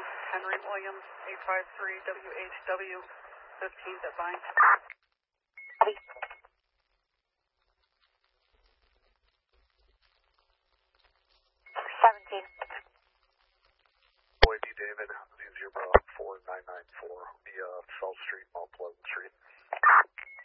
Henry Williams, 853 WHW, 15th at Vine. 17. Boy D. David, 0 4994 via South Street, Mount Pleasant Street.